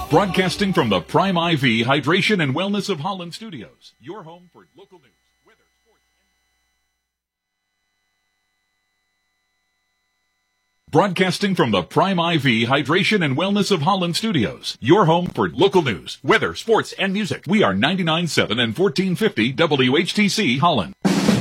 Broadcasting from the Prime IV Hydration and Wellness of Holland Studios. Your home for local news, weather, sports, and... Broadcasting from the Prime IV Hydration and Wellness of Holland Studios. Your home for local news, weather, sports, and music. We are 99.7 and 1450 WHTC Holland.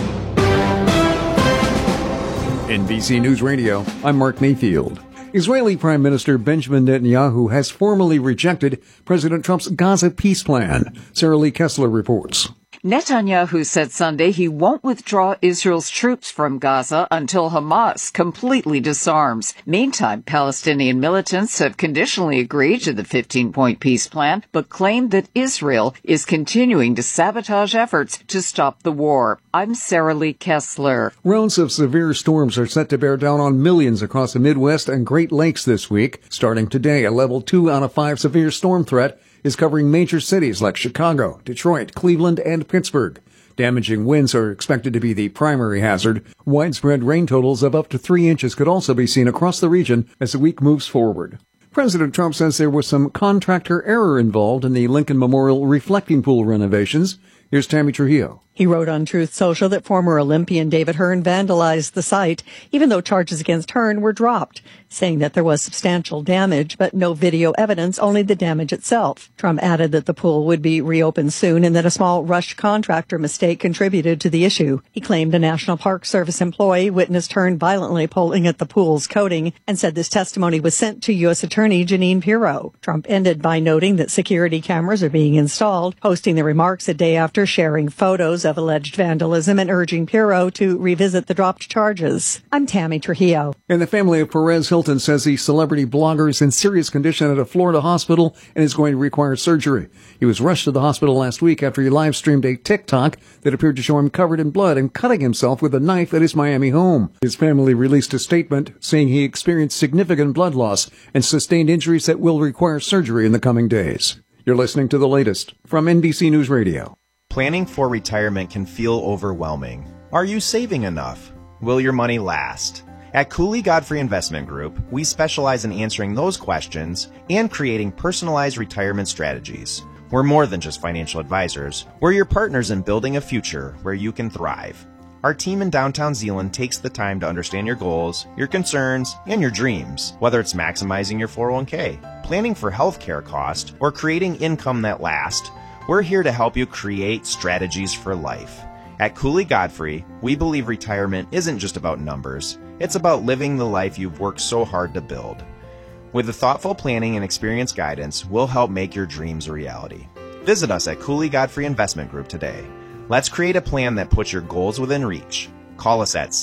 NBC News Radio, I'm Mark Mayfield. Israeli Prime Minister Benjamin Netanyahu has formally rejected President Trump's Gaza peace plan. Sarah Lee Kessler reports. Netanyahu said Sunday he won't withdraw Israel's troops from Gaza until Hamas completely disarms. Meantime, Palestinian militants have conditionally agreed to the 15-point peace plan, but claimed that Israel is continuing to sabotage efforts to stop the war. I'm Sarah Lee Kessler. Rounds of severe storms are set to bear down on millions across the Midwest and Great Lakes this week. Starting today, a level 2 out of 5 severe storm threat is covering major cities like Chicago, Detroit, Cleveland, and Pittsburgh. Damaging winds are expected to be the primary hazard. Widespread rain totals of up to 3 inches could also be seen across the region as the week moves forward. President Trump says there was some contractor error involved in the Lincoln Memorial reflecting pool renovations. Here's Tammy Trujillo. He wrote on Truth Social that former Olympian David Hearn vandalized the site, even though charges against Hearn were dropped, saying that there was substantial damage, but no video evidence, only the damage itself. Trump added that the pool would be reopened soon and that a small rushed contractor mistake contributed to the issue. He claimed a National Park Service employee witnessed Hearn violently pulling at the pool's coating and said this testimony was sent to U.S. Attorney Jeanine Pirro. Trump ended by noting that security cameras are being installed, posting the remarks a day after sharing photos of alleged vandalism and urging Pirro to revisit the dropped charges. I'm Tammy Trujillo. And the family of Perez Hilton says the celebrity blogger is in serious condition at a Florida hospital and is going to require surgery. He was rushed to the hospital last week after he live-streamed a TikTok that appeared to show him covered in blood and cutting himself with a knife at his Miami home. His family released a statement saying he experienced significant blood loss and sustained injuries that will require surgery in the coming days. You're listening to the latest from NBC News Radio. Planning for retirement can feel overwhelming. Are you saving enough? Will your money last? At Cooley Godfrey Investment Group, we specialize in answering those questions and creating personalized retirement strategies. We're more than just financial advisors. We're your partners in building a future where you can thrive. Our team in downtown Zeeland takes the time to understand your goals, your concerns, and your dreams, whether it's maximizing your 401k, planning for healthcare costs, or creating income that lasts. We're here to help you create strategies for life. At Cooley Godfrey, we believe retirement isn't just about numbers. It's about living the life you've worked so hard to build. With the thoughtful planning and experienced guidance, we'll help make your dreams a reality. Visit us at Cooley Godfrey Investment Group today. Let's create a plan that puts your goals within reach. Call us at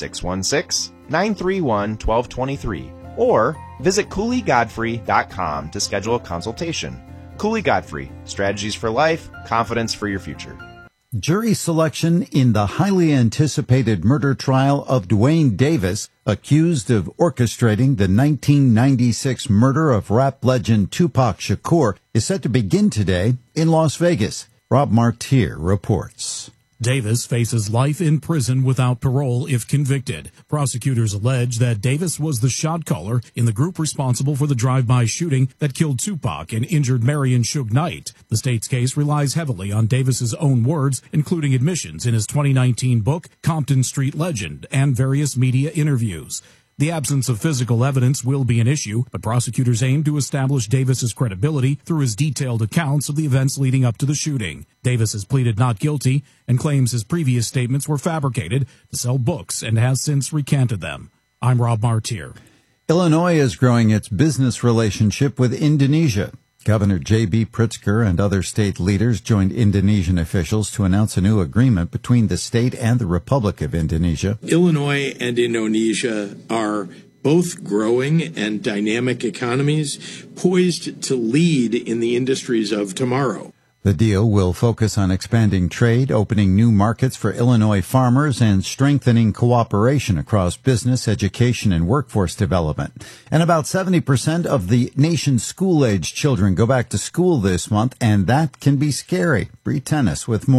616-931-1223 or visit CooleyGodfrey.com to schedule a consultation. Cooley Godfrey, strategies for life, confidence for your future. Jury selection in the highly anticipated murder trial of Duane Davis, accused of orchestrating the 1996 murder of rap legend Tupac Shakur, is set to begin today in Las Vegas. Rob Martier reports. Davis faces life in prison without parole if convicted. Prosecutors allege that Davis was the shot caller in the group responsible for the drive-by shooting that killed Tupac and injured Marion Suge Knight. The state's case relies heavily on Davis's own words, including admissions in his 2019 book, Compton Street Legend, and various media interviews. The absence of physical evidence will be an issue, but prosecutors aim to establish Davis's credibility through his detailed accounts of the events leading up to the shooting. Davis has pleaded not guilty and claims his previous statements were fabricated to sell books and has since recanted them. I'm Rob Martier. Illinois is growing its business relationship with Indonesia. Governor J.B. Pritzker and other state leaders joined Indonesian officials to announce a new agreement between the state and the Republic of Indonesia. Illinois and Indonesia are both growing and dynamic economies poised to lead in the industries of tomorrow. The deal will focus on expanding trade, opening new markets for Illinois farmers, and strengthening cooperation across business, education, and workforce development. And about 70% of the nation's school-age children go back to school this month, and that can be scary. Bree Tennis with more.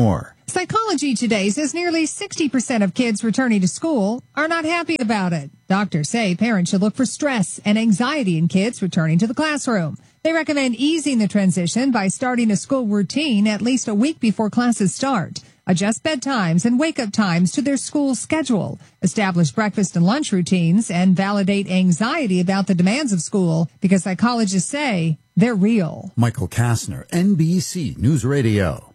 Psychology Today says nearly 60% of kids returning to school are not happy about it. Doctors say parents should look for stress and anxiety in kids returning to the classroom. They recommend easing the transition by starting a school routine at least a week before classes start. Adjust bedtimes and wake-up times to their school schedule. Establish breakfast and lunch routines and validate anxiety about the demands of school because psychologists say they're real. Michael Kastner, NBC News Radio.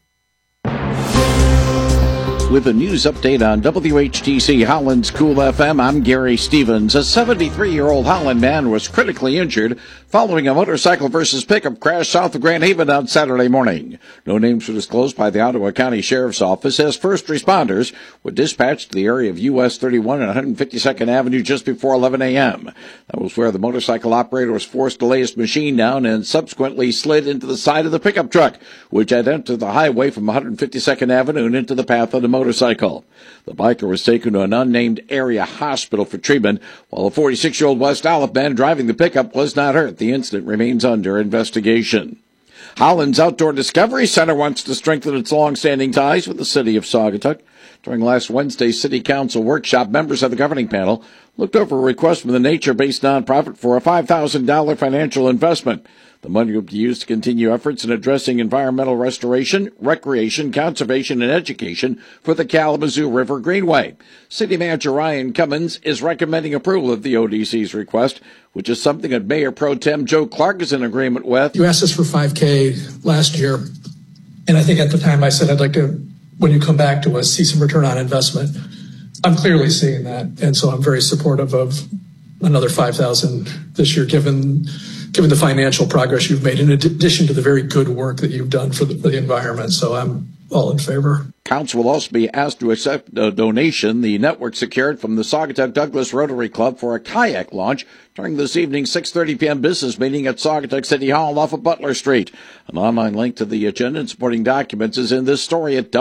With a news update on WHTC Holland's Cool FM, I'm Gary Stevens. A 73-year-old Holland man was critically injured following a motorcycle versus pickup crash south of Grand Haven on Saturday morning. No names were disclosed by the Ottawa County Sheriff's Office as first responders were dispatched to the area of US 31 and 152nd Avenue just before 11 a.m. That was where the motorcycle operator was forced to lay his machine down and subsequently slid into the side of the pickup truck, which had entered the highway from 152nd Avenue and into the path of the motorcycle. The biker was taken to an unnamed area hospital for treatment, while a 46-year-old West Olive man driving the pickup was not hurt. The incident remains under investigation. Holland's Outdoor Discovery Center wants to strengthen its long-standing ties with the city of Saugatuck. During last Wednesday's City Council workshop, members of the governing panel looked over a request from the nature-based nonprofit for a $5,000 financial investment. The money will be used to continue efforts in addressing environmental restoration, recreation, conservation, and education for the Kalamazoo River Greenway. City Manager Ryan Cummins is recommending approval of the ODC's request, which is something that Mayor Pro Tem Joe Clark is in agreement with. You asked us for $5K last year, and I think at the time I said I'd like to, when you come back to us, see some return on investment. I'm clearly seeing that, and so I'm very supportive of another $5,000 this year, given the financial progress you've made, in addition to the very good work that you've done for the environment. So I'm all in favor. Council will also be asked to accept a donation the network secured from the Saugatuck Douglas Rotary Club for a kayak launch during this evening's 6:30 p.m. business meeting at Saugatuck City Hall off of Butler Street. An online link to the agenda and supporting documents is in this story at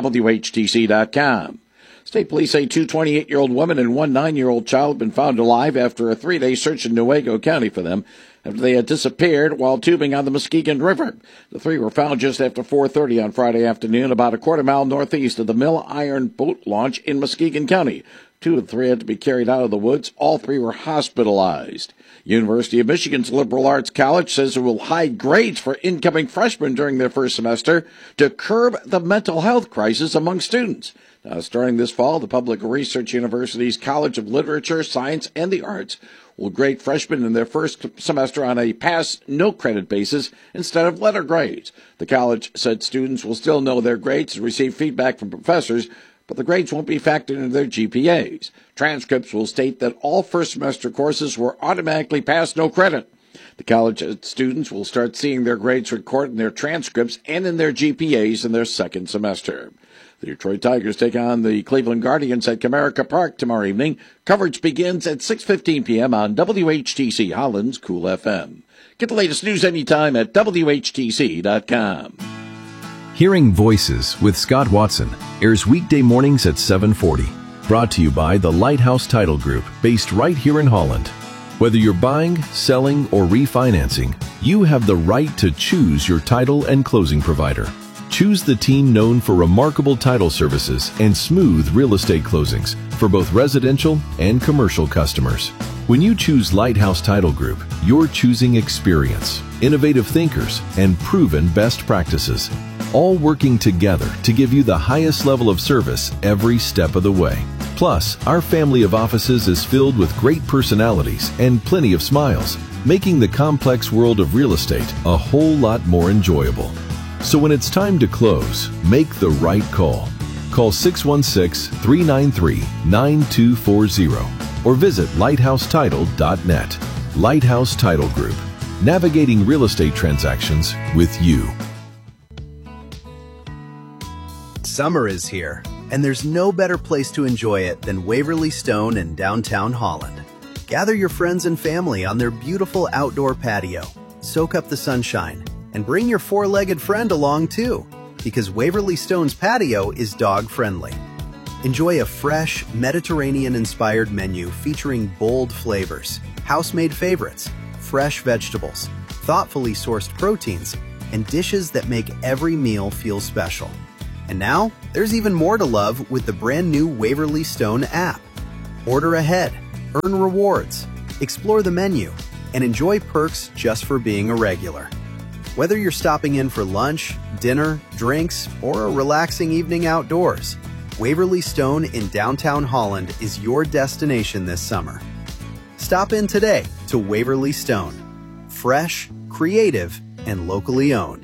WHTC.com. State police say two 28-year-old women and one 9-year-old child have been found alive after a 3-day search in Newaygo County for them after they had disappeared while tubing on the Muskegon River. The three were found just after 4:30 on Friday afternoon, about a quarter-mile northeast of the Mill Iron boat launch in Muskegon County. 2 of the 3 had to be carried out of the woods. All 3 were hospitalized. University of Michigan's Liberal Arts College says it will hide grades for incoming freshmen during their first semester to curb the mental health crisis among students. Now, starting this fall, the Public Research University's College of Literature, Science, and the Arts will grade freshmen in their first semester on a pass, no credit basis instead of letter grades. The college said students will still know their grades and receive feedback from professors, but the grades won't be factored into their GPAs. Transcripts will state that all first semester courses were automatically pass, no credit. The college students will start seeing their grades recorded in their transcripts and in their GPAs in their second semester. The Detroit Tigers take on the Cleveland Guardians at Comerica Park tomorrow evening. Coverage begins at 6:15 p.m. on WHTC Holland's Cool FM. Get the latest news anytime at WHTC.com. Hearing Voices with Scott Watson airs weekday mornings at 7:40. Brought to you by the Lighthouse Title Group, based right here in Holland. Whether you're buying, selling, or refinancing, you have the right to choose your title and closing provider. Choose the team known for remarkable title services and smooth real estate closings for both residential and commercial customers. When you choose Lighthouse Title Group, you're choosing experience, innovative thinkers, and proven best practices, all working together to give you the highest level of service every step of the way. Plus, our family of offices is filled with great personalities and plenty of smiles, making the complex world of real estate a whole lot more enjoyable. So when it's time to close, make the right call. Call 616-393-9240 or visit lighthousetitle.net. Lighthouse Title Group, navigating real estate transactions with you. Summer is here, and there's no better place to enjoy it than Waverly Stone in downtown Holland. Gather your friends and family on their beautiful outdoor patio, soak up the sunshine, and bring your four-legged friend along too, because Waverly Stone's patio is dog-friendly. Enjoy a fresh, Mediterranean-inspired menu featuring bold flavors, house-made favorites, fresh vegetables, thoughtfully sourced proteins, and dishes that make every meal feel special. And now, there's even more to love with the brand new Waverly Stone app. Order ahead, earn rewards, explore the menu, and enjoy perks just for being a regular. Whether you're stopping in for lunch, dinner, drinks, or a relaxing evening outdoors, Waverly Stone in downtown Holland is your destination this summer. Stop in today to Waverly Stone. Fresh, creative, and locally owned.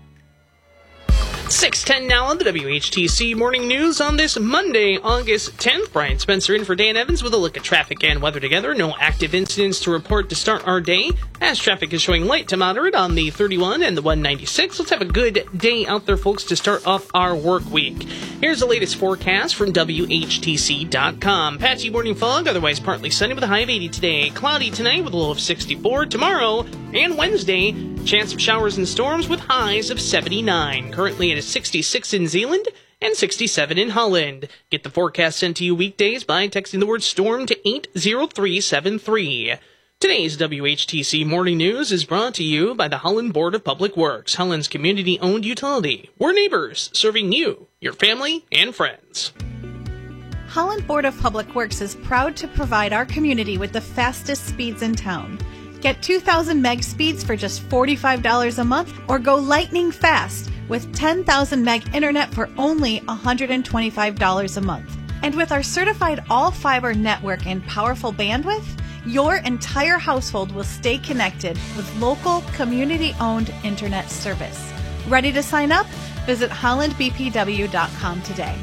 6:10 now on the WHTC Morning News on this Monday, August 10th. Brian Spencer in for Dan Evans with a look at traffic and weather together. No active incidents to report to start our day, as traffic is showing light to moderate on the 31 and the 196. Let's have a good day out there, folks, to start off our work week. Here's the latest forecast from WHTC.com. Patchy morning fog, otherwise partly sunny with a high of 80 today. Cloudy tonight with a low of 64. Tomorrow and Wednesday, chance of showers and storms with highs of 79. Currently it is 66 in Zeeland and 67 in Holland. Get the forecast sent to you weekdays by texting the word storm to 80373. Today's WHTC Morning News is brought to you by the Holland Board of Public Works, Holland's community-owned utility. We're neighbors, serving you, your family, and friends. Holland Board of Public Works is proud to provide our community with the fastest speeds in town. Get 2,000 meg speeds for just $45 a month, or go lightning fast with 10,000 meg internet for only $125 a month. And with our certified all-fiber network and powerful bandwidth, your entire household will stay connected with local, community-owned internet service. Ready to sign up? Visit hollandbpw.com today.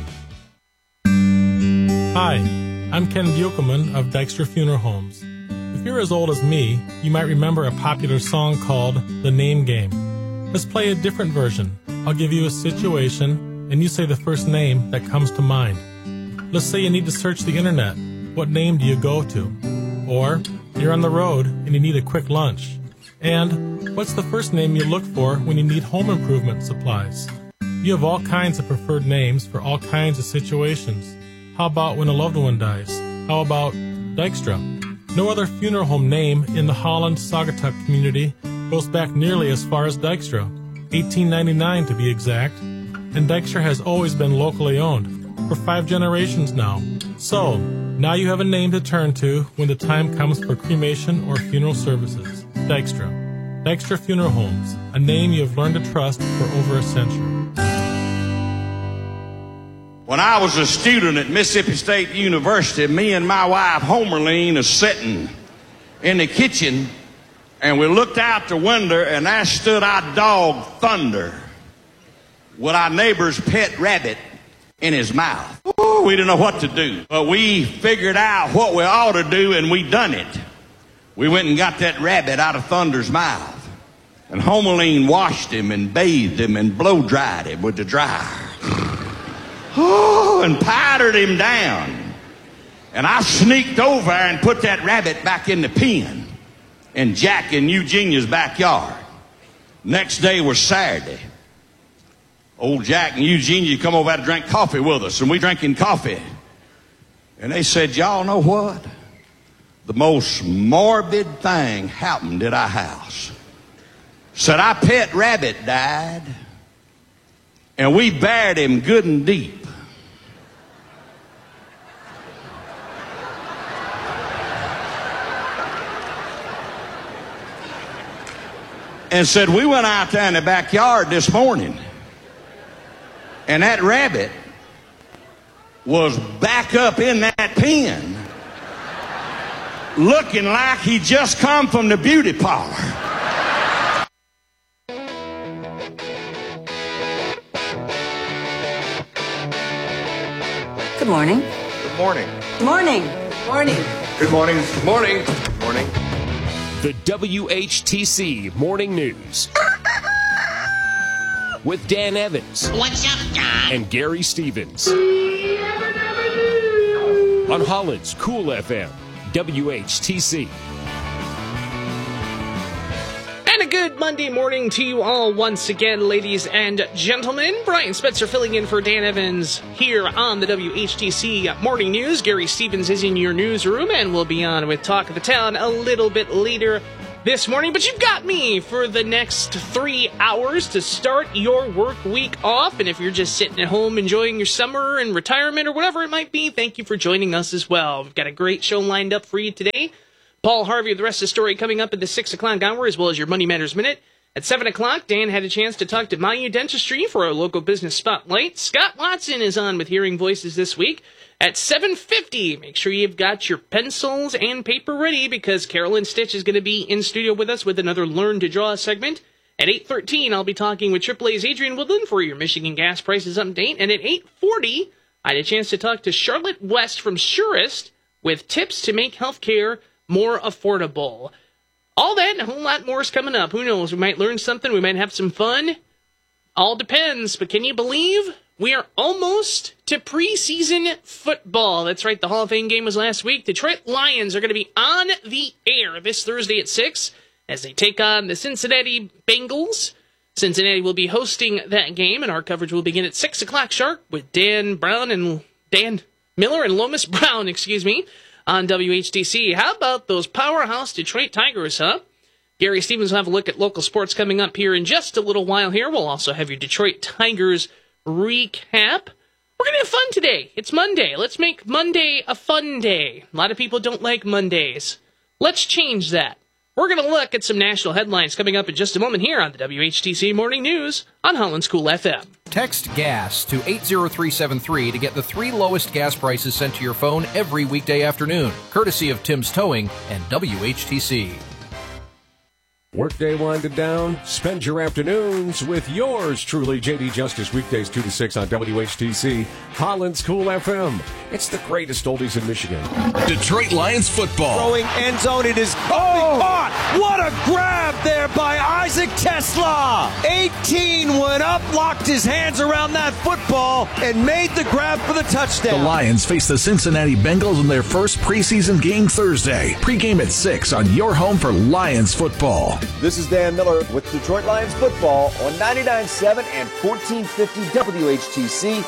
Hi, I'm Ken Buchelman of Dykstra Funeral Homes. If you're as old as me, you might remember a popular song called The Name Game. Let's play a different version. I'll give you a situation, and you say the first name that comes to mind. Let's say you need to search the internet. What name do you go to? Or you're on the road and you need a quick lunch. And what's the first name you look for when you need home improvement supplies? You have all kinds of preferred names for all kinds of situations. How about when a loved one dies? How about Dykstra? No other funeral home name in the Holland-Saugatuck community goes back nearly as far as Dykstra, 1899 to be exact, and Dykstra has always been locally owned, for 5 generations now. So, now you have a name to turn to when the time comes for cremation or funeral services. Dykstra. Dykstra Funeral Homes, a name you have learned to trust for over a century. When I was a student at Mississippi State University, me and my wife, Homerline, are sitting in the kitchen, and we looked out the window, and there stood our dog, Thunder, with our neighbor's pet rabbit in his mouth. Ooh, we didn't know what to do. But we figured out what we ought to do, and we done it. We went and got that rabbit out of Thunder's mouth. And Homerline washed him and bathed him and blow-dried him with the dryer. Oh, and powdered him down. And I sneaked over and put that rabbit back in the pen in Jack and Eugenia's backyard. Next day was Saturday. Old Jack and Eugenia come over to drink coffee with us, and we drinking coffee. And they said, y'all know what? The most morbid thing happened at our house. Said our pet rabbit died, and we buried him good and deep. And said we went out there in the backyard this morning, and that rabbit was back up in that pen, looking like he just come from the beauty parlor. Good morning. Good morning. Good morning. Morning. Good morning. Good morning. Good morning. The WHTC Morning News with Dan Evans. What's up, Don? And Gary Stevens. On Holland's Cool FM, WHTC. And a good Monday morning to you all once again, ladies and gentlemen. Brian Spencer filling in for Dan Evans here on the WHTC Morning News. Gary Stevens is in your newsroom, and we'll be on with Talk of the Town a little bit later this morning, but you've got me for the next 3 hours to start your work week off. And if you're just sitting at home enjoying your summer and retirement or whatever it might be, thank you for joining us as well. We've got a great show lined up for you today. Paul Harvey with the rest of the story coming up at the 6 o'clock hour, as well as your Money Matters Minute. At 7 o'clock, Dan had a chance to talk to Mayu Dentistry for our local business spotlight. Scott Watson is on with Hearing Voices this week. At 7:50, make sure you've got your pencils and paper ready because Carolyn Stitch is going to be in studio with us with another Learn to Draw segment. At 8:13, I'll be talking with AAA's Adrian Woodland for your Michigan gas prices update. And at 8:40, I had a chance to talk to Charlotte West from Surest with tips to make healthcare more affordable. All that and a whole lot more is coming up. Who knows? We might learn something. We might have some fun. All depends. But can you believe we are almost to preseason football? That's right. The Hall of Fame game was last week. Detroit Lions are going to be on the air this Thursday at 6 as they take on the Cincinnati Bengals. Cincinnati will be hosting that game, and our coverage will begin at 6 o'clock sharp with Dan Miller and Lomas Brown, on WHTC. How about those powerhouse Detroit Tigers, huh? Gary Stevens will have a look at local sports coming up here in just a little while here. We'll also have your Detroit Tigers recap. We're going to have fun today. It's Monday. Let's make Monday a fun day. A lot of people don't like Mondays. Let's change that. We're going to look at some national headlines coming up in just a moment here on the WHTC Morning News on Holland's Cool FM. Text GAS to 80373 to get the 3 lowest gas prices sent to your phone every weekday afternoon, courtesy of Tim's Towing and WHTC. Workday winded down. Spend your afternoons with yours truly, JD Justice, weekdays 2 to 6 on WHTC, Holland's Cool FM. It's the greatest oldies in Michigan. Detroit Lions football. Throwing end zone. It is caught. What a grab there by Isaac Tesla. 18 went up, locked his hands around that football, and made the grab for the touchdown. The Lions face the Cincinnati Bengals in their first preseason game Thursday. Pre-game at 6 on your home for Lions football. This is Dan Miller with Detroit Lions football on 99.7 and 1450 WHTC.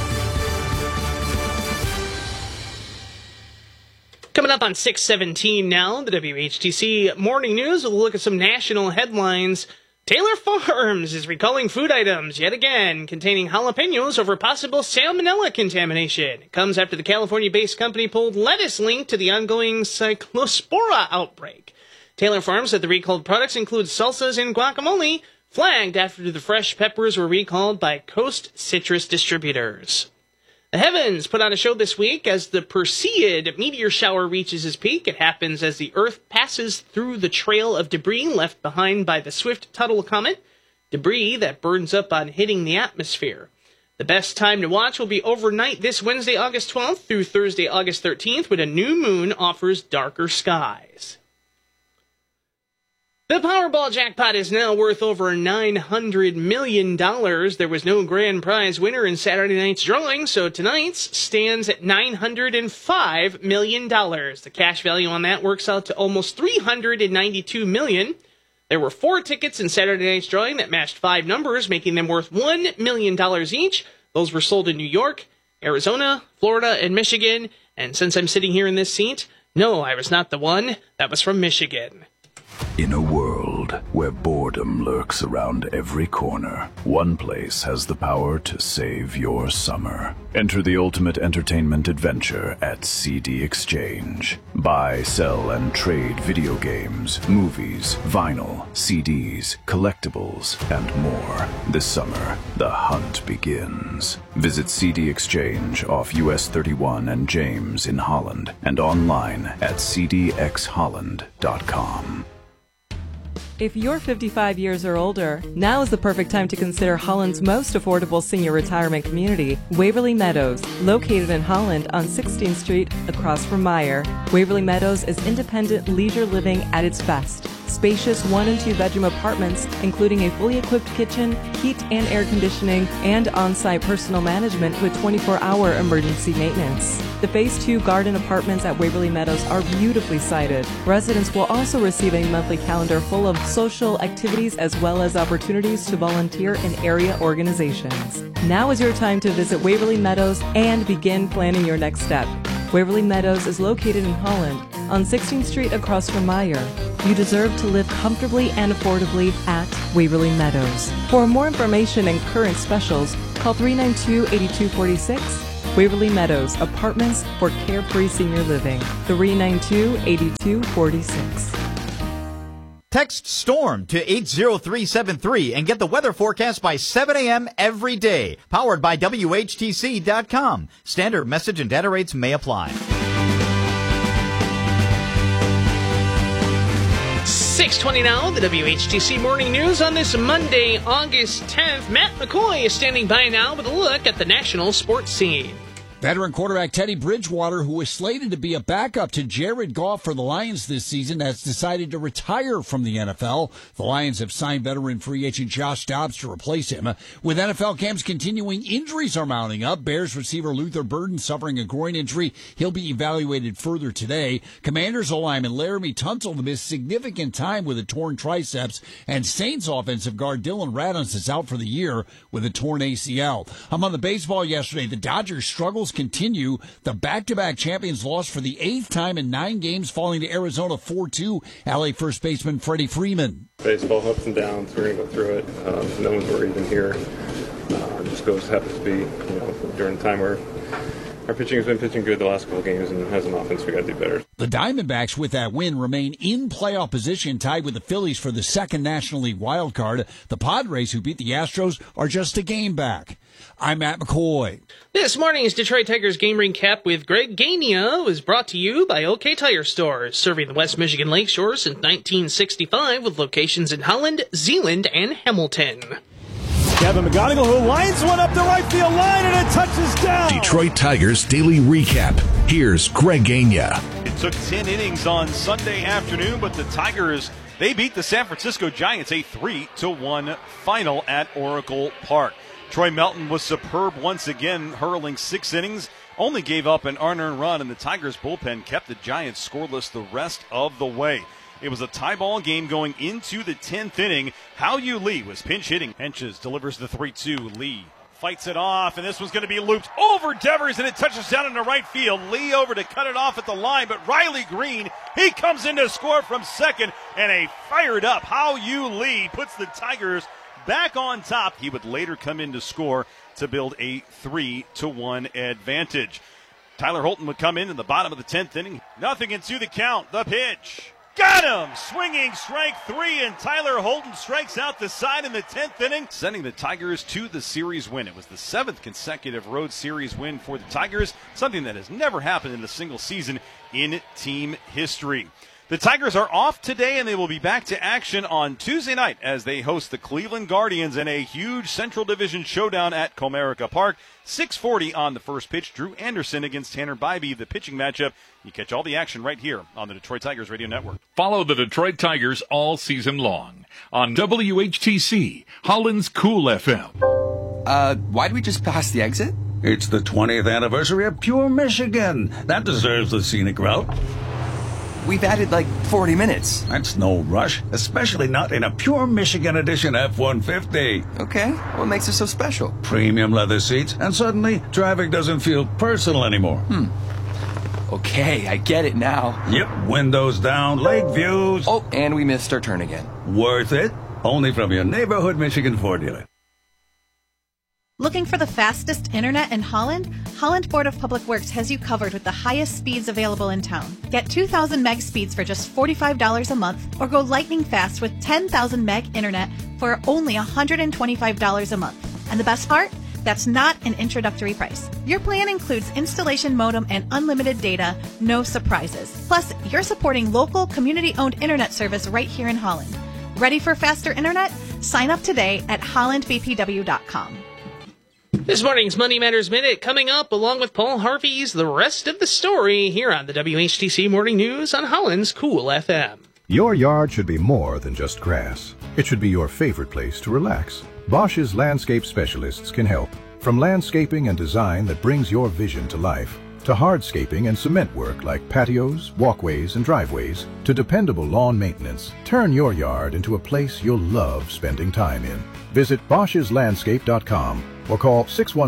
Coming up on 6:17 now, the WHTC Morning News. We'll look at some national headlines. Taylor Farms is recalling food items yet again containing jalapenos over possible salmonella contamination. It comes after the California-based company pulled lettuce linked to the ongoing Cyclospora outbreak. Taylor Farms said the recalled products include salsas and guacamole, flagged after the fresh peppers were recalled by Coast Citrus distributors. The heavens put on a show this week as the Perseid meteor shower reaches its peak. It happens as the Earth passes through the trail of debris left behind by the Swift-Tuttle comet, debris that burns up on hitting the atmosphere. The best time to watch will be overnight this Wednesday, August 12th through Thursday, August 13th, when a new moon offers darker skies. The Powerball jackpot is now worth over $900 million. There was no grand prize winner in Saturday night's drawing, so tonight's stands at $905 million. The cash value on that works out to almost $392 million. There were 4 tickets in Saturday night's drawing that matched 5 numbers, making them worth $1 million each. Those were sold in New York, Arizona, Florida, and Michigan. And since I'm sitting here in this seat, no, I was not the one. That was from Michigan. In a world where boredom lurks around every corner, one place has the power to save your summer. Enter the ultimate entertainment adventure at CD Exchange. Buy, sell, and trade video games, movies, vinyl, CDs, collectibles, and more. This summer, the hunt begins. Visit CD Exchange off US 31 and James in Holland and online at cdxholland.com. If you're 55 years or older, now is the perfect time to consider Holland's most affordable senior retirement community, Waverly Meadows, located in Holland on 16th Street across from Meyer. Waverly Meadows is independent leisure living at its best. Spacious 1- and 2-bedroom apartments, including a fully equipped kitchen, heat and air conditioning, and on-site personal management with 24-hour emergency maintenance. The Phase 2 garden apartments at Waverly Meadows are beautifully sited. Residents will also receive a monthly calendar full of social activities as well as opportunities to volunteer in area organizations. Now is your time to visit Waverly Meadows and begin planning your next step. Waverly Meadows is located in Holland. on 16th Street across from Meyer. You deserve to live comfortably and affordably at Waverly Meadows. For more information and current specials, call 392-8246. Waverly Meadows, apartments for carefree senior living. 392-8246. Text STORM to 80373 and get the weather forecast by 7 a.m. every day. Powered by WHTC.com. Standard message and data rates may apply. 6:20 now, the WHTC Morning News on this Monday, August 10th. Matt McCoy is standing by now with a look at the national sports scene. Veteran quarterback Teddy Bridgewater, who was slated to be a backup to Jared Goff for the Lions this season, has decided to retire from the NFL. The Lions have signed veteran free agent Josh Dobbs to replace him. With NFL camps continuing, injuries are mounting up. Bears receiver Luther Burden suffering a groin injury. He'll be evaluated further today. Commanders O-lineman Laramie Tunsil missed significant time with a torn triceps. And Saints offensive guard Dylan Radunz is out for the year with a torn ACL. Among the baseball yesterday, the Dodgers struggles continue. The back-to-back champions lost for the 8th time in 9 games, falling to Arizona 4-2. LA first baseman Freddie Freeman. Baseball ups and downs. We're going to go through it. No one's worried even here. Just happens to be, during the time where our pitching has been pitching good the last couple of games, and as an offense, we got to do better. The Diamondbacks, with that win, remain in playoff position, tied with the Phillies for the second National League wild card. The Padres, who beat the Astros, are just a game back. I'm Matt McCoy. This morning's Detroit Tigers game recap with Greg Gania was brought to you by OK Tire Stores, serving the West Michigan Lakeshore since 1965 with locations in Holland, Zeeland, and Hamilton. Kevin McGonigal, who lines one up the right field line, and it touches down. Detroit Tigers Daily Recap. Here's Greg Gania. It took 10 innings on Sunday afternoon, but the Tigers, they beat the San Francisco Giants a 3-1 final at Oracle Park. Troy Melton was superb once again, hurling 6 innings, only gave up an unearned run, and the Tigers bullpen kept the Giants scoreless the rest of the way. It was a tie ball game going into the 10th inning. Hao-Yu Lee was pinch hitting. Henches delivers the 3-2. Lee fights it off, and this one's going to be looped over Devers, and it touches down into right field. Lee over to cut it off at the line, but Riley Green, he comes in to score from second, and a fired up Hao-Yu Lee puts the Tigers back on top. He would later come in to score to build a 3-1 advantage. Tyler Holton would come in the bottom of the 10th inning. Nothing into the count. The pitch. Got him! Swinging strike 3, and Tyler Holton strikes out the side in the 10th inning, sending the Tigers to the series win. It was the 7th consecutive road series win for the Tigers, something that has never happened in a single season in team history. The Tigers are off today, and they will be back to action on Tuesday night as they host the Cleveland Guardians in a huge Central Division showdown at Comerica Park. 6:40 on the first pitch. Drew Anderson against Tanner Bybee, the pitching matchup. You catch all the action right here on the Detroit Tigers Radio Network. Follow the Detroit Tigers all season long on WHTC, Holland's Cool FM. Why'd we just pass the exit? It's the 20th anniversary of Pure Michigan. That deserves the scenic route. We've added like 40 minutes. That's no rush, especially not in a Pure Michigan Edition F-150. Okay, what makes it so special? Premium leather seats, and suddenly traffic doesn't feel personal anymore. Okay, I get it now. Yep, windows down, lake views. Oh, and we missed our turn again. Worth it? Only from your neighborhood Michigan Ford dealer. Looking for the fastest internet in Holland? Holland Board of Public Works has you covered with the highest speeds available in town. Get 2,000 meg speeds for just $45 a month, or go lightning fast with 10,000 meg internet for only $125 a month. And the best part? That's not an introductory price. Your plan includes installation modem and unlimited data, no surprises. Plus, you're supporting local, community-owned internet service right here in Holland. Ready for faster internet? Sign up today at hollandbpw.com. This morning's Money Matters Minute coming up along with Paul Harvey's The Rest of the Story here on the WHTC Morning News on Holland's Cool FM. Your yard should be more than just grass. It should be your favorite place to relax. Bosch's landscape specialists can help. From landscaping and design that brings your vision to life, to hardscaping and cement work like patios, walkways, and driveways, to dependable lawn maintenance, turn your yard into a place you'll love spending time in. Visit Bosch'sLandscape.com or call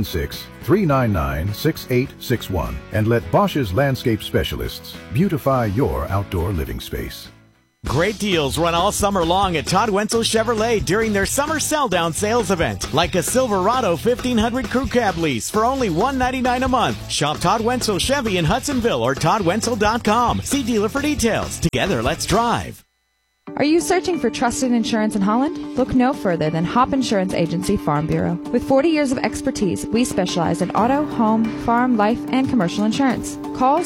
616-399-6861 and let Bosch's Landscape Specialists beautify your outdoor living space. Great deals run all summer long at Todd Wenzel Chevrolet during their summer sell-down sales event, like a Silverado 1500 Crew Cab lease for only $199 a month. Shop Todd Wenzel Chevy in Hudsonville or ToddWenzel.com. See dealer for details. Together, let's drive. Are you searching for trusted insurance in Holland? Look no further than Hop Insurance Agency Farm Bureau. With 40 years of expertise, we specialize in auto, home, farm, life, and commercial insurance. Call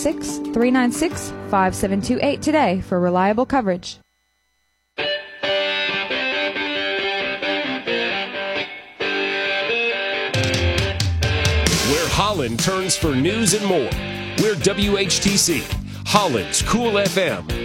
616-396-5728 today for reliable coverage. Where Holland turns for news and more. We're WHTC, Holland's Cool FM.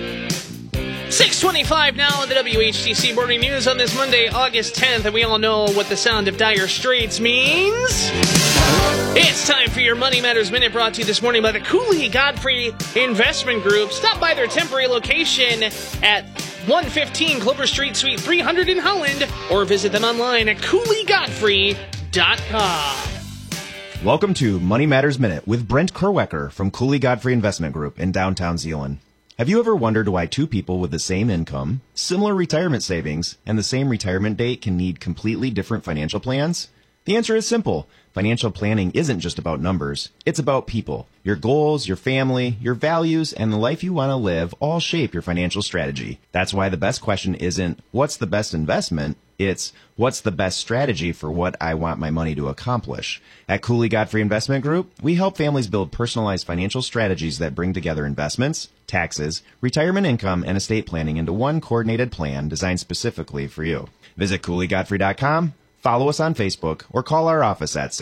6:25 now in the WHTC Morning News on this Monday, August 10th, and we all know what the sound of Dire Straits means. It's time for your Money Matters Minute, brought to you this morning by the Cooley Godfrey Investment Group. Stop by their temporary location at 115 Clover Street, Suite 300 in Holland, or visit them online at CooleyGodfrey.com. Welcome to Money Matters Minute with Brent Kerwecker from Cooley Godfrey Investment Group in downtown Zeeland. Have you ever wondered why two people with the same income, similar retirement savings, and the same retirement date can need completely different financial plans? The answer is simple. Financial planning isn't just about numbers. It's about people. Your goals, your family, your values, and the life you want to live all shape your financial strategy. That's why the best question isn't, what's the best investment? It's, what's the best strategy for what I want my money to accomplish? At Cooley Godfrey Investment Group, we help families build personalized financial strategies that bring together investments, taxes, retirement income, and estate planning into one coordinated plan designed specifically for you. Visit CooleyGodfrey.com, follow us on Facebook, or call our office at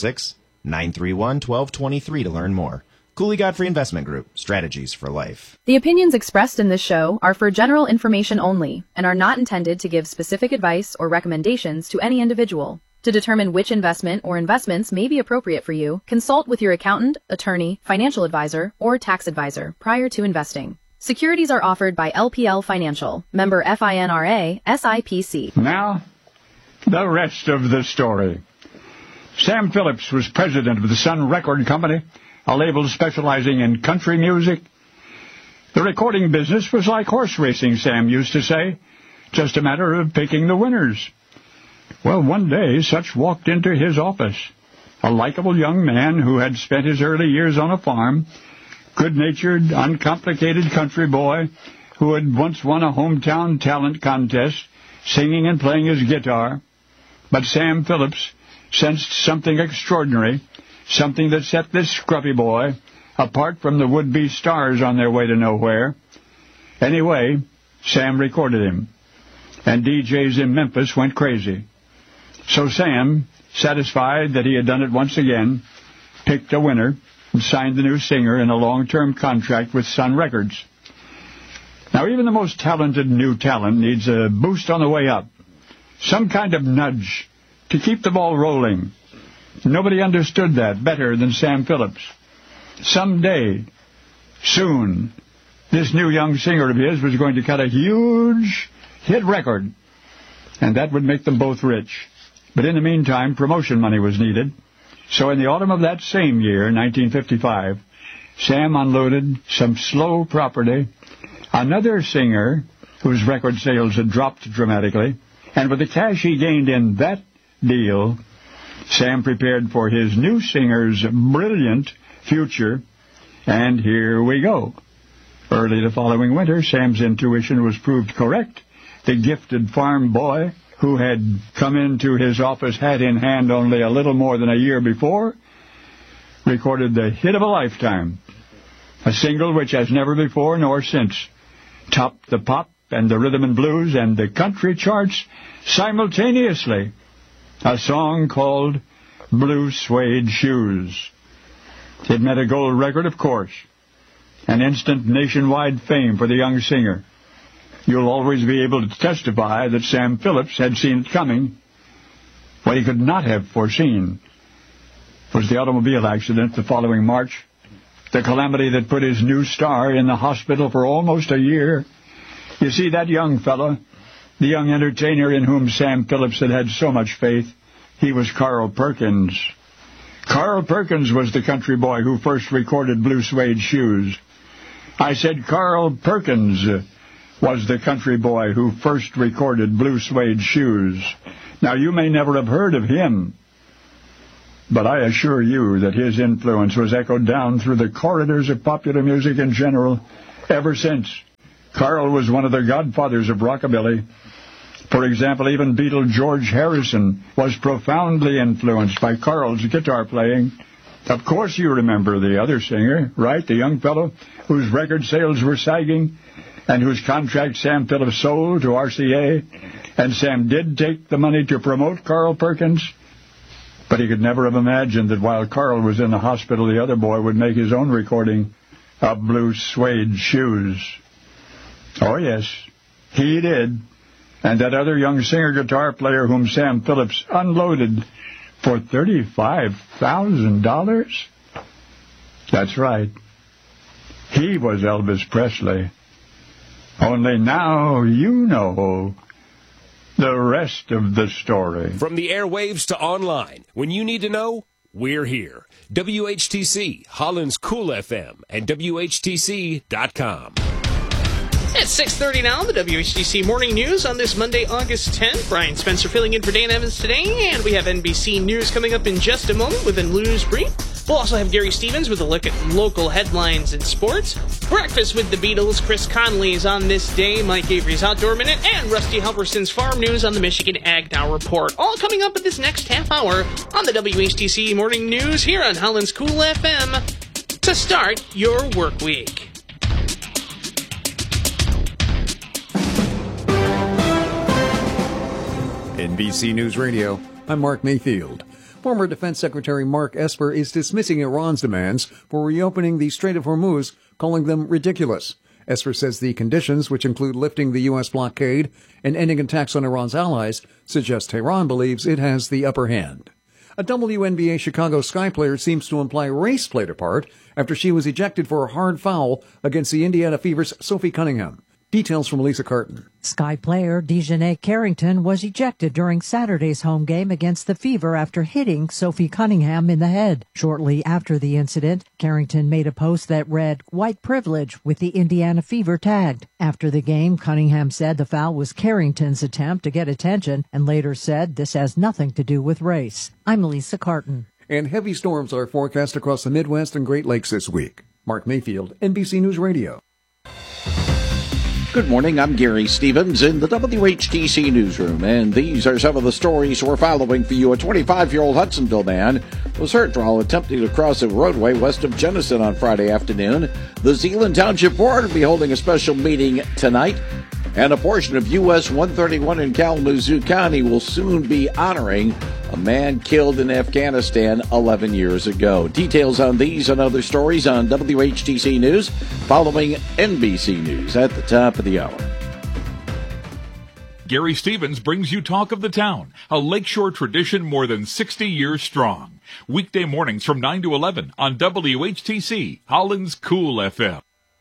616-931-1223 to learn more. Cooley Godfrey Investment Group, strategies for life. The opinions expressed in this show are for general information only and are not intended to give specific advice or recommendations to any individual. To determine which investment or investments may be appropriate for you, consult with your accountant, attorney, financial advisor, or tax advisor prior to investing. Securities are offered by LPL Financial, member FINRA, SIPC. Now, the rest of the story. Sam Phillips was president of the Sun Record Company, a label specializing in country music. The recording business was like horse racing, Sam used to say, just a matter of picking the winners. Well, one day, Such walked into his office, a likable young man who had spent his early years on a farm, good-natured, uncomplicated country boy who had once won a hometown talent contest, singing and playing his guitar. But Sam Phillips sensed something extraordinary, something that set this scruffy boy apart from the would-be stars on their way to nowhere. Anyway, Sam recorded him, and DJs in Memphis went crazy. So Sam, satisfied that he had done it once again, picked a winner and signed the new singer in a long-term contract with Sun Records. Now, even the most talented new talent needs a boost on the way up, some kind of nudge to keep the ball rolling. Nobody understood that better than Sam Phillips. Someday, soon, this new young singer of his was going to cut a huge hit record, and that would make them both rich. But in the meantime, promotion money was needed. So in the autumn of that same year, 1955, Sam unloaded some slow property, another singer whose record sales had dropped dramatically, and with the cash he gained in that deal, Sam prepared for his new singer's brilliant future, and here we go. Early the following winter, Sam's intuition was proved correct. The gifted farm boy, who had come into his office hat in hand only a little more than a year before, recorded the hit of a lifetime, a single which has never before nor since topped the pop and the rhythm and blues and the country charts simultaneously, a song called Blue Suede Shoes. It met a gold record, of course, an instant nationwide fame for the young singer. You'll always be able to testify that Sam Phillips had seen it coming. What he could not have foreseen was the automobile accident the following March the calamity that put his new star in the hospital for almost a year. You see, that young fella, the young entertainer in whom Sam Phillips had so much faith, he was Carl Perkins. Carl Perkins was the country boy who first recorded Blue Suede Shoes. I said Carl Perkins was the country boy who first recorded Blue Suede Shoes. Now, you may never have heard of him, but I assure you that his influence was echoed down through the corridors of popular music in general ever since. Carl was one of the godfathers of rockabilly. For example, even Beatle George Harrison was profoundly influenced by Carl's guitar playing. Of course you remember the other singer, right? The young fellow whose record sales were sagging and whose contract Sam Phillips sold to RCA. And Sam did take the money to promote Carl Perkins, but he could never have imagined that while Carl was in the hospital, the other boy would make his own recording of Blue Suede Shoes. Oh, yes, he did. And that other young singer-guitar player whom Sam Phillips unloaded for $35,000? That's right. He was Elvis Presley. Only now you know the rest of the story. From the airwaves to online, when you need to know, we're here. WHTC, Holland's Cool FM, and WHTC.com. It's 6:30 now, the WHTC Morning News on this Monday, August 10th. Brian Spencer filling in for Dan Evans today, and we have NBC News coming up in just a moment with a news brief. We'll also have Gary Stevens with a look at local headlines in sports. Breakfast with the Beatles, Chris Connolly is on this day, Mike Avery's Outdoor Minute, and Rusty Halverson's Farm News on the Michigan Ag Now Report. All coming up in this next half hour on the WHTC Morning News here on Holland's Cool FM to start your work week. NBC News Radio, I'm Mark Mayfield. Former Defense Secretary Mark Esper is dismissing Iran's demands for reopening the Strait of Hormuz, calling them ridiculous. Esper says the conditions, which include lifting the U.S. blockade and ending attacks on Iran's allies, suggest Tehran believes it has the upper hand. A WNBA Chicago Sky player seems to imply race played a part after she was ejected for a hard foul against the Indiana Fever's Sophie Cunningham. Details from Lisa Carton. Sky player Dejanay Carrington was ejected during Saturday's home game against the Fever after hitting Sophie Cunningham in the head. Shortly after the incident, Carrington made a post that read, "White privilege," with the Indiana Fever tagged. After the game, Cunningham said the foul was Carrington's attempt to get attention and later said this has nothing to do with race. I'm Lisa Carton. And heavy storms are forecast across the Midwest and Great Lakes this week. Mark Mayfield, NBC News Radio. Good morning, I'm Gary Stevens in the WHTC newsroom, and these are some of the stories we're following for you. A 25-year-old Hudsonville man was hurt while attempting to cross a roadway west of Jenison on Friday afternoon. The Zeeland Township Board will be holding a special meeting tonight, and a portion of US 131 in Kalamazoo County will soon be honoring a man killed in Afghanistan 11 years ago. Details on these and other stories on WHTC News following NBC News at the top of the hour. Gary Stevens brings you Talk of the Town, a lakeshore tradition more than 60 years strong. Weekday mornings from 9 to 11 on WHTC, Holland's Cool FM.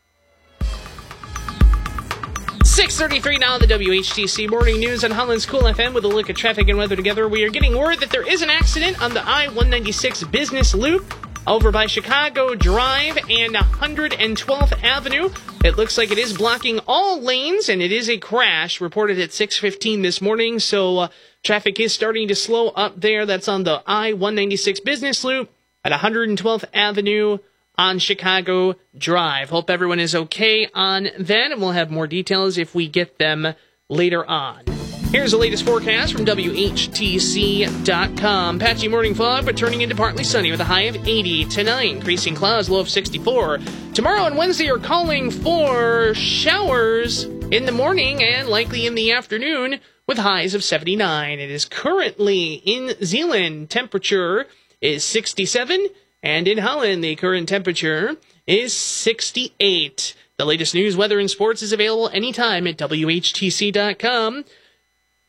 6:33 now, the WHTC Morning News on Holland's Cool FM with a look at traffic and weather together. We are getting word that there is an accident on the I-196 Business Loop over by Chicago Drive and 112th Avenue. It looks like it is blocking all lanes, and it is a crash reported at 6:15 this morning, so traffic is starting to slow up there. That's on the I-196 Business Loop at 112th Avenue on Chicago Drive. Hope everyone is okay on that, and we'll have more details if we get them later on. Here's the latest forecast from WHTC.com. Patchy morning fog, but turning into partly sunny with a high of 80 tonight. Increasing clouds, low of 64. Tomorrow and Wednesday are calling for showers in the morning and likely in the afternoon with highs of 79. It is currently in Zeeland. Temperature is 67. And in Holland, the current temperature is 68. The latest news, weather, and sports is available anytime at WHTC.com.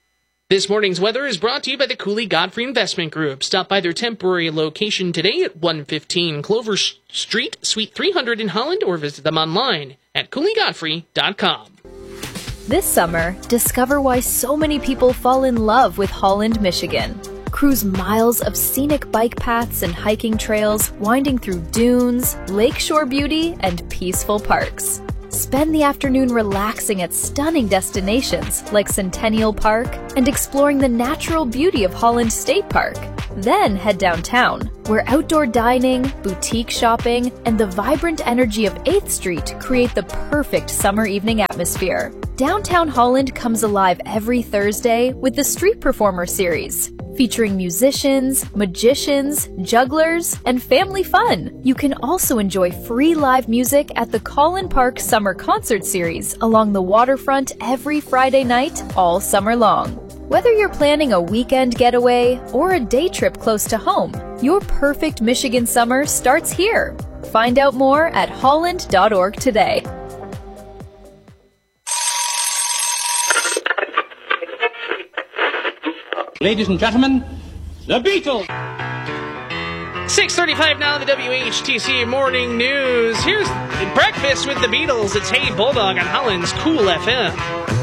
This morning's weather is brought to you by the Cooley Godfrey Investment Group. Stop by their temporary location today at 115 Clover Street, Suite 300 in Holland, or visit them online at CooleyGodfrey.com. This summer, discover why so many people fall in love with Holland, Michigan. Cruise miles of scenic bike paths and hiking trails, winding through dunes, lakeshore beauty, and peaceful parks. Spend the afternoon relaxing at stunning destinations like Centennial Park and exploring the natural beauty of Holland State Park. Then head downtown, where outdoor dining, boutique shopping, and the vibrant energy of 8th Street create the perfect summer evening atmosphere. Downtown Holland comes alive every Thursday with the Street Performer series, featuring musicians, magicians, jugglers, and family fun. You can also enjoy free live music at the Collin Park Summer Concert Series along the waterfront every Friday night all summer long. Whether you're planning a weekend getaway or a day trip close to home, your perfect Michigan summer starts here. Find out more at holland.org today. Ladies and gentlemen, the Beatles! 6:35 now, the WHTC Morning News. Here's breakfast with the Beatles. It's Hey Bulldog on Holland's Cool FM.